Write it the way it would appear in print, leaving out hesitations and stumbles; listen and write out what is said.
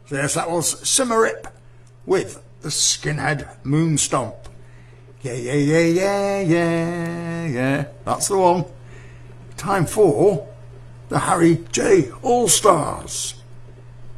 So yes, that was Symarip with the Skinhead Moonstomp. Yeah, yeah, yeah, yeah, yeah, yeah. That's the one. Time for the Harry J All-Stars.